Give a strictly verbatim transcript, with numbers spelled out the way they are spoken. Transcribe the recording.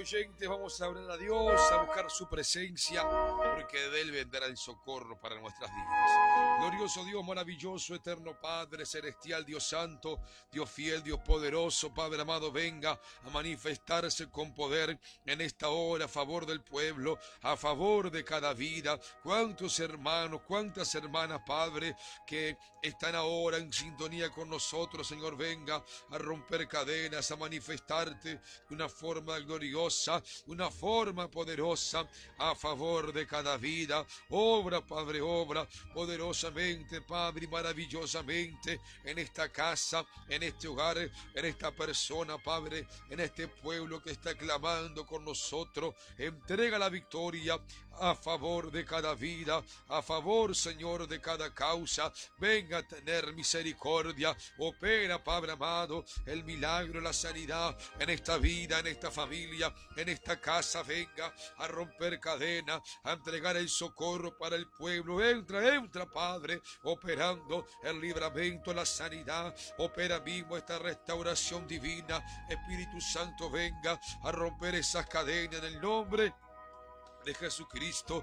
oyentes, vamos a orar a Dios, a buscar su presencia, porque de Él vendrá el socorro para nuestras vidas. Glorioso Dios, maravilloso, eterno Padre celestial, Dios santo, Dios fiel, Dios poderoso, Padre amado, venga a manifestarse con poder en esta hora a favor del pueblo, a favor de cada vida. Cuántos hermanos, cuántas hermanas, Padre, que están ahora en sintonía con nosotros, Señor, venga a romper cadenas, a manifestarte de una forma gloriosa, una forma poderosa a favor de cada vida. Obra, Padre, obra poderosamente, Padre, y maravillosamente en esta casa, en este hogar, en esta persona, Padre, en este pueblo que está clamando con nosotros. Entrega la victoria a favor de cada vida, a favor, Señor, de cada causa. Venga a tener misericordia. Opera, Padre amado, el milagro, la sanidad en esta vida, en esta familia, en esta casa. Venga a romper cadenas, a entregar el socorro para el pueblo. Entra, entra, Padre, operando el libramiento, la sanidad. Opera mismo esta restauración divina. Espíritu Santo, venga a romper esas cadenas en el nombre de Jesucristo.